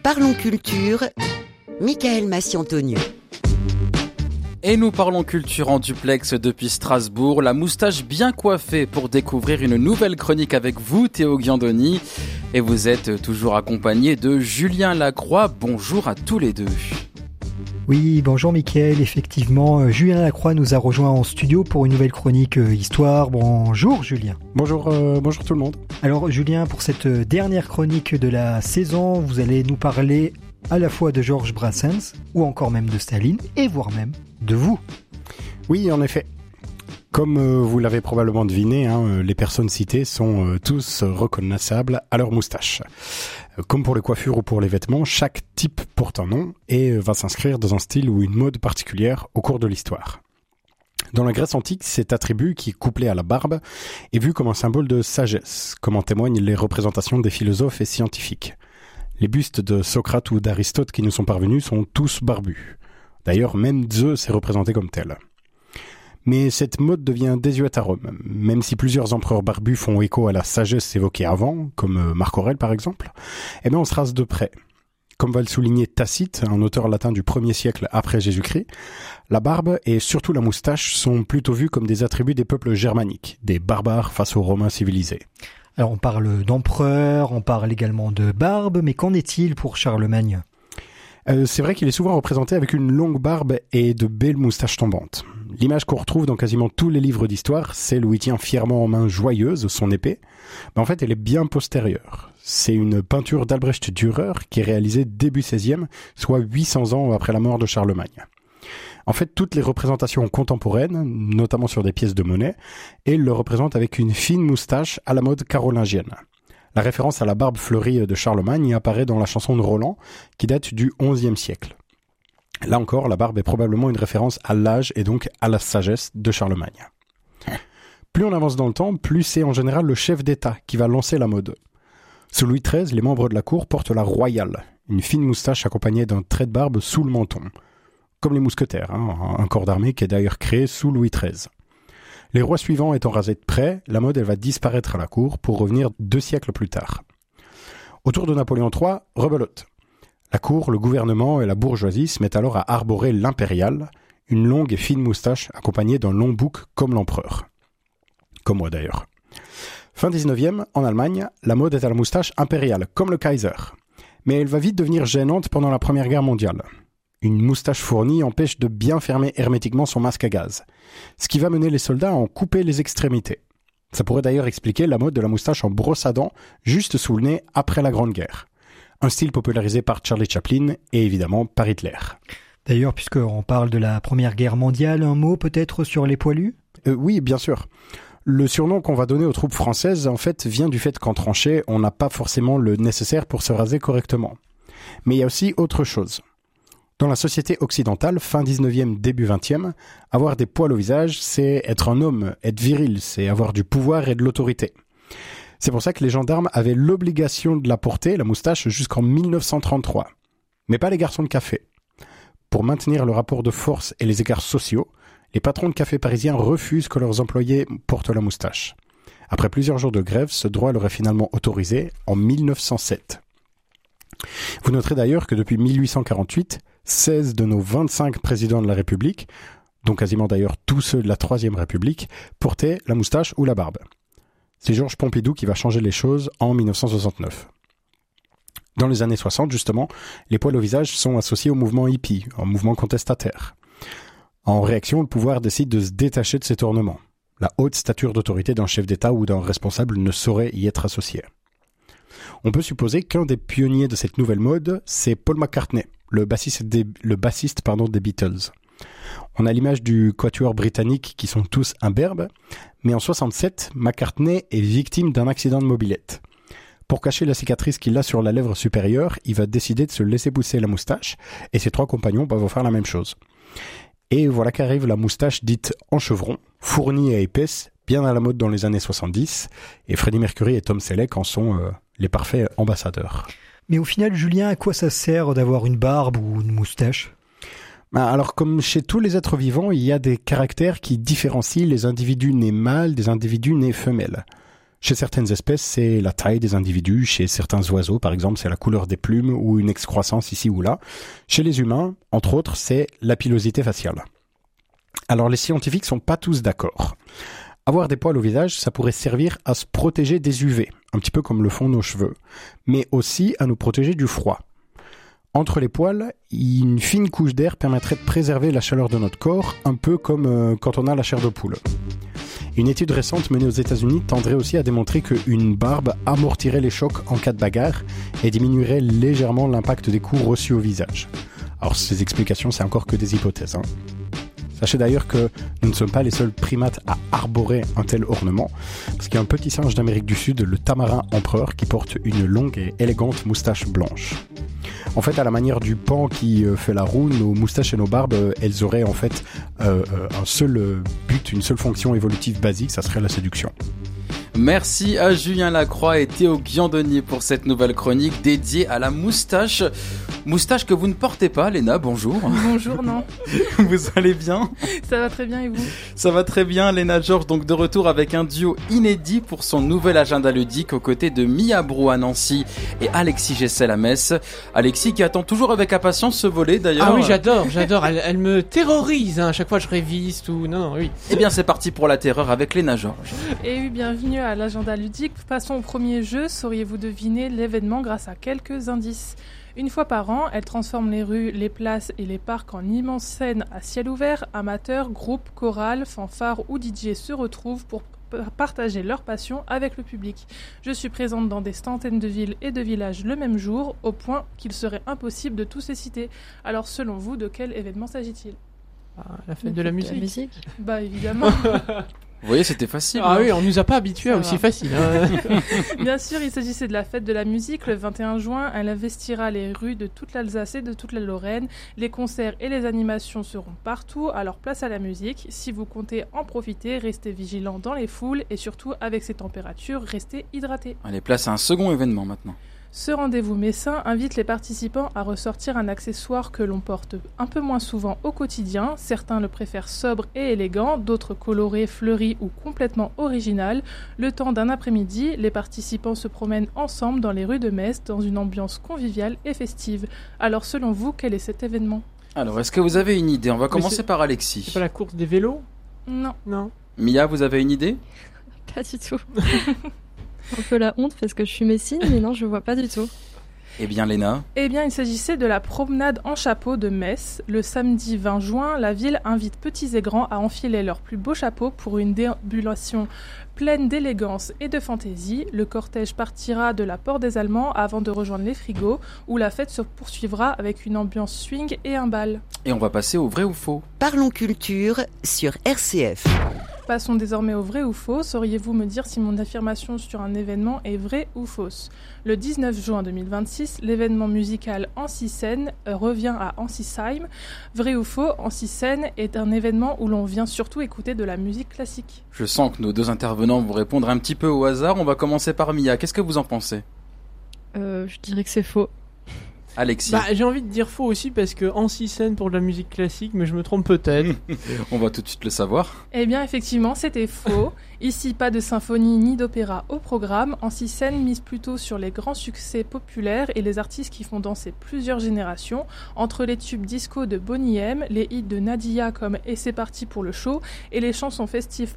Parlons culture, Michael Massiantonieu. Et nous parlons culture en duplex depuis Strasbourg, la moustache bien coiffée pour découvrir une nouvelle chronique avec vous, Théo Ghiandoni. Et vous êtes toujours accompagné de Julien Lacroix. Bonjour à tous les deux. Oui, bonjour Mickaël, effectivement, Julien Lacroix nous a rejoint en studio pour une nouvelle chronique Histoire. Bonjour Julien. Bonjour tout le monde. Alors Julien, pour cette dernière chronique de la saison, vous allez nous parler à la fois de Georges Brassens, ou encore même de Staline, et voire même de vous. Oui, en effet. Comme vous l'avez probablement deviné, les personnes citées sont tous reconnaissables à leur moustache. Comme pour les coiffures ou pour les vêtements, chaque type porte un nom et va s'inscrire dans un style ou une mode particulière au cours de l'histoire. Dans la Grèce antique, cet attribut, qui est couplé à la barbe, est vu comme un symbole de sagesse, comme en témoignent les représentations des philosophes et scientifiques. Les bustes de Socrate ou d'Aristote qui nous sont parvenus sont tous barbus. D'ailleurs, même Zeus est représenté comme tel. Mais cette mode devient désuète à Rome, même si plusieurs empereurs barbus font écho à la sagesse évoquée avant, comme Marc Aurèle par exemple, on se rase de près. Comme va le souligner Tacite, un auteur latin du 1er siècle après Jésus-Christ, la barbe et surtout la moustache sont plutôt vus comme des attributs des peuples germaniques, des barbares face aux Romains civilisés. Alors on parle d'empereur, on parle également de barbe, mais qu'en est-il pour Charlemagne ? C'est vrai qu'il est souvent représenté avec une longue barbe et de belles moustaches tombantes. L'image qu'on retrouve dans quasiment tous les livres d'histoire, celle où il tient fièrement en main joyeuse son épée, en fait elle est bien postérieure. C'est une peinture d'Albrecht Dürer qui est réalisée début 16e, soit 800 ans après la mort de Charlemagne. En fait, toutes les représentations contemporaines, notamment sur des pièces de monnaie, elles le représentent avec une fine moustache à la mode carolingienne. La référence à la barbe fleurie de Charlemagne apparaît dans la chanson de Roland, qui date du XIe siècle. Là encore, la barbe est probablement une référence à l'âge et donc à la sagesse de Charlemagne. Plus on avance dans le temps, plus c'est en général le chef d'État qui va lancer la mode. Sous Louis XIII, les membres de la cour portent la royale, une fine moustache accompagnée d'un trait de barbe sous le menton. Comme les mousquetaires, un corps d'armée qui est d'ailleurs créé sous Louis XIII. Les rois suivants étant rasés de près, la mode elle va disparaître à la cour pour revenir 2 siècles plus tard. Autour de Napoléon III, rebelote. La cour, le gouvernement et la bourgeoisie se mettent alors à arborer l'impériale, une longue et fine moustache accompagnée d'un long bouc comme l'empereur. Comme moi d'ailleurs. Fin 19e, en Allemagne, la mode est à la moustache impériale, comme le Kaiser. Mais elle va vite devenir gênante pendant la Première Guerre mondiale. Une moustache fournie empêche de bien fermer hermétiquement son masque à gaz, ce qui va mener les soldats à en couper les extrémités. Ça pourrait d'ailleurs expliquer la mode de la moustache en brosse à dents juste sous le nez après la Grande Guerre. Un style popularisé par Charlie Chaplin et évidemment par Hitler. D'ailleurs, puisqu'on parle de la Première Guerre mondiale, un mot peut-être sur les poilus ? Oui, bien sûr. Le surnom qu'on va donner aux troupes françaises, en fait, vient du fait qu'en tranchée, on n'a pas forcément le nécessaire pour se raser correctement. Mais il y a aussi autre chose. Dans la société occidentale, fin 19e, début 20e, avoir des poils au visage, c'est être un homme, être viril, c'est avoir du pouvoir et de l'autorité. C'est pour ça que les gendarmes avaient l'obligation de la porter, la moustache, jusqu'en 1933. Mais pas les garçons de café. Pour maintenir le rapport de force et les écarts sociaux, les patrons de café parisiens refusent que leurs employés portent la moustache. Après plusieurs jours de grève, ce droit leur est finalement autorisé en 1907. Vous noterez d'ailleurs que depuis 1848, 16 de nos 25 présidents de la République, dont quasiment d'ailleurs tous ceux de la Troisième République, portaient la moustache ou la barbe. C'est Georges Pompidou qui va changer les choses en 1969. Dans les années 60, justement, les poils au visage sont associés au mouvement hippie, un mouvement contestataire. En réaction, le pouvoir décide de se détacher de cet ornement. La haute stature d'autorité d'un chef d'État ou d'un responsable ne saurait y être associée. On peut supposer qu'un des pionniers de cette nouvelle mode, c'est Paul McCartney, le bassiste des Beatles. On a l'image du quatuor britannique qui sont tous imberbes, mais en 67, McCartney est victime d'un accident de mobilette. Pour cacher la cicatrice qu'il a sur la lèvre supérieure, il va décider de se laisser pousser la moustache, et ses 3 compagnons vont faire la même chose. Et voilà qu'arrive la moustache dite en chevron, fournie et épaisse, bien à la mode dans les années 70, et Freddie Mercury et Tom Selleck en sont les parfaits ambassadeurs. Mais au final, Julien, à quoi ça sert d'avoir une barbe ou une moustache ? Alors, comme chez tous les êtres vivants, il y a des caractères qui différencient les individus nés mâles des individus nés femelles. Chez certaines espèces, c'est la taille des individus. Chez certains oiseaux, par exemple, c'est la couleur des plumes ou une excroissance ici ou là. Chez les humains, entre autres, c'est la pilosité faciale. Alors les scientifiques sont pas tous d'accord. Avoir des poils au visage, ça pourrait servir à se protéger des UV, un petit peu comme le font nos cheveux, mais aussi à nous protéger du froid. Entre les poils, une fine couche d'air permettrait de préserver la chaleur de notre corps, un peu comme quand on a la chair de poule. Une étude récente menée aux États-Unis tendrait aussi à démontrer qu'une barbe amortirait les chocs en cas de bagarre et diminuerait légèrement l'impact des coups reçus au visage. Alors ces explications, c'est encore que des hypothèses. Sachez d'ailleurs que nous ne sommes pas les seuls primates à arborer un tel ornement, parce qu'il y a un petit singe d'Amérique du Sud, le tamarin empereur, qui porte une longue et élégante moustache blanche. En fait, à la manière du pan qui fait la roue, nos moustaches et nos barbes, elles auraient en fait un seul but, une seule fonction évolutive basique, ça serait la séduction. Merci à Julien Lacroix et Théo Guiandoni pour cette nouvelle chronique dédiée à la moustache. Moustache que vous ne portez pas, Léna, bonjour. Bonjour, non. Vous allez bien ? Ça va très bien et vous ? Ça va très bien, Léna Georges, donc de retour avec un duo inédit pour son nouvel agenda ludique aux côtés de Mia Brou à Nancy et Alexis Gessel à Metz. Alexis qui attend toujours avec impatience ce volet d'ailleurs. Ah oui, j'adore. Elle me terrorise, à chaque fois que je révise tout. Non, oui. Eh bien, c'est parti pour la terreur avec Léna Georges. Et oui, bienvenue à l'agenda ludique. Passons au premier jeu. Sauriez-vous deviner l'événement grâce à quelques indices ? Une fois par an, elle transforme les rues, les places et les parcs en immenses scènes à ciel ouvert. Amateurs, groupes, chorales, fanfares ou DJ se retrouvent pour partager leur passion avec le public. Je suis présente dans des centaines de villes et de villages le même jour, au point qu'il serait impossible de tous les citer. Alors selon vous, de quel événement s'agit-il ? La fête de la musique. Bah évidemment. Vous voyez, c'était facile. Ah oui, on nous a pas habitués à aussi facile. Bien sûr, il s'agissait de la fête de la musique. Le 21 juin, elle investira les rues de toute l'Alsace et de toute la Lorraine. Les concerts et les animations seront partout, alors place à la musique. Si vous comptez en profiter, restez vigilants dans les foules et surtout, avec ces températures, restez hydratés. Allez, place à un second événement maintenant. Ce rendez-vous messin invite les participants à ressortir un accessoire que l'on porte un peu moins souvent au quotidien. Certains le préfèrent sobre et élégant, d'autres coloré, fleuri ou complètement original. Le temps d'un après-midi, les participants se promènent ensemble dans les rues de Metz dans une ambiance conviviale et festive. Alors selon vous, quel est cet événement ? Alors, est-ce que vous avez une idée ? On va commencer par Alexis. C'est pas la course des vélos ? Non. Mia, vous avez une idée ? Pas du tout. Un peu la honte parce que je suis messine, mais non, je vois pas du tout. Eh bien, Léna ? Eh bien, il s'agissait de la promenade en chapeau de Metz. Le samedi 20 juin, la ville invite petits et grands à enfiler leurs plus beaux chapeaux pour une déambulation pleine d'élégance et de fantaisie. Le cortège partira de la Porte des Allemands avant de rejoindre les frigos, où la fête se poursuivra avec une ambiance swing et un bal. Et on va passer au vrai ou faux. Parlons culture sur RCF. Passons désormais au vrai ou faux. Sauriez-vous me dire si mon affirmation sur un événement est vraie ou fausse ? Le 19 juin 2026, l'événement musical Ancy-Seine revient à Ancy-Seim. Vrai ou faux, Ancy-Seine est un événement où l'on vient surtout écouter de la musique classique. Je sens que nos deux intervenants vont répondre un petit peu au hasard. On va commencer par Mia. Qu'est-ce que vous en pensez ? Je dirais que c'est faux. Alexis. J'ai envie de dire faux aussi parce que Ancy-Seine pour de la musique classique, mais je me trompe peut-être. On va tout de suite le savoir. Eh bien, effectivement, c'était faux. Ici, pas de symphonie ni d'opéra au programme. Ancy-Seine mise plutôt sur les grands succès populaires et les artistes qui font danser plusieurs générations. Entre les tubes disco de Boney M, les hits de Nadia comme Et c'est parti pour le show et les chansons festives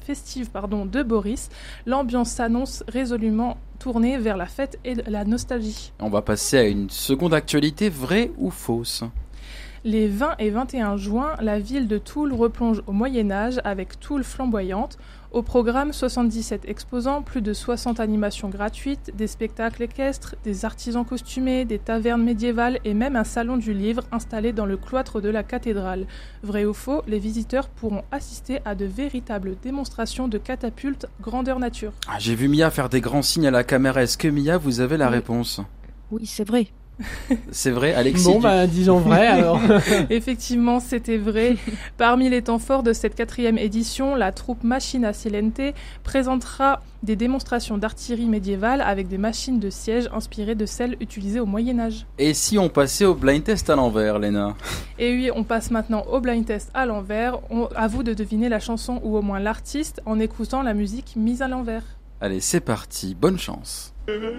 de Boris, l'ambiance s'annonce résolument tournée vers la fête et la nostalgie. On va passer à une seconde actualité, vraie ou fausse ? Les 20 et 21 juin, la ville de Toul replonge au Moyen-Âge avec Toul flamboyante. Au programme, 77 exposants, plus de 60 animations gratuites, des spectacles équestres, des artisans costumés, des tavernes médiévales et même un salon du livre installé dans le cloître de la cathédrale. Vrai ou faux, les visiteurs pourront assister à de véritables démonstrations de catapultes grandeur nature. J'ai vu Mia faire des grands signes à la caméra. Est-ce que Mia, vous avez la réponse ? Oui, c'est vrai. C'est vrai, Alexis. Bon, disons vrai alors. Effectivement, c'était vrai. Parmi les temps forts de cette 4e édition, la troupe Machina Silente présentera des démonstrations d'artillerie médiévale avec des machines de siège inspirées de celles utilisées au Moyen-Âge. Et si on passait au blind test à l'envers, Léna ? Et oui, on passe maintenant au blind test à l'envers. À vous de deviner la chanson ou au moins l'artiste en écoutant la musique mise à l'envers. Allez, c'est parti, bonne chance.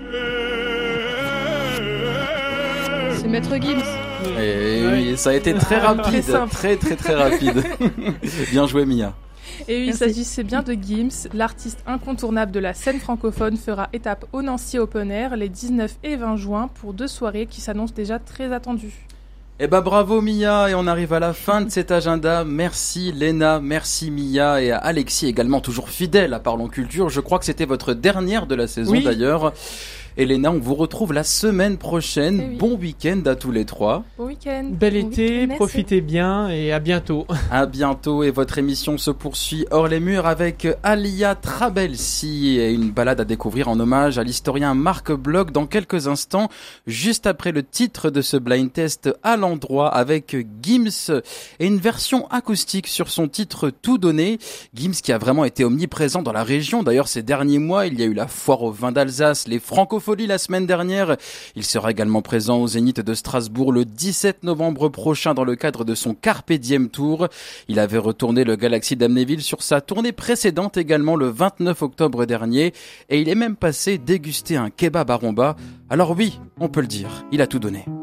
C'est Maître Gims. Et oui, ça a été très rapide, très rapide. Bien joué Mia. Et oui, il Merci. s'agissait bien de Gims, l'artiste incontournable de la scène francophone fera étape au Nancy Open Air les 19 et 20 juin pour 2 soirées qui s'annoncent déjà très attendues. Eh ben bravo Mia, et on arrive à la fin de cet agenda. Merci Léna, merci Mia et à Alexis également toujours fidèle à Parlons Culture. Je crois que c'était votre dernière de la saison Oui. d'ailleurs. Et Léna, on vous retrouve la semaine prochaine. Eh oui. Bon week-end à tous les trois. Bon week-end. Bel Bon été, week-end, merci. profitez bien et à bientôt. À bientôt et votre émission se poursuit hors les murs avec Alia Trabelsi et une balade à découvrir en hommage à l'historien Marc Bloch dans quelques instants, juste après le titre de ce blind test à l'endroit avec Gims et une version acoustique sur son titre Tout donné. Gims qui a vraiment été omniprésent dans la région. D'ailleurs, ces derniers mois, il y a eu la foire au vin d'Alsace, les Francopholies la semaine dernière. Il sera également présent au Zénith de Strasbourg le 17 novembre prochain dans le cadre de son Carpe Diem Tour. Il avait retourné le Galaxy d'Amnéville sur sa tournée précédente également le 29 octobre dernier et il est même passé déguster un kebab à Romba. Alors oui, on peut le dire, il a tout donné.